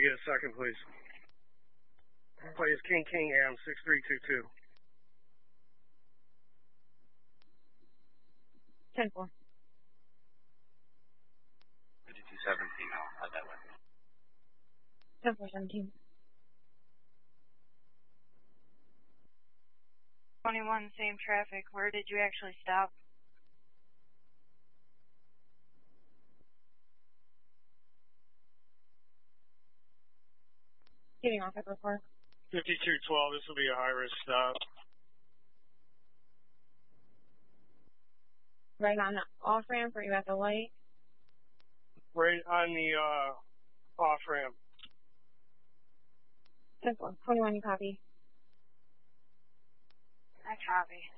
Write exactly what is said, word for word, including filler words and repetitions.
get a second, please? Play is King King A M six three two two. ten four. fifty-two seventeen, I'll add that way. ten four seventeen. twenty-one, same traffic. Where did you actually stop? Getting off at Park. fifty-two twelve, this will be a high-risk stop. Right on the off-ramp, or you at the light? Right on the uh, off-ramp. ten four. twenty-one, you copy? I copy.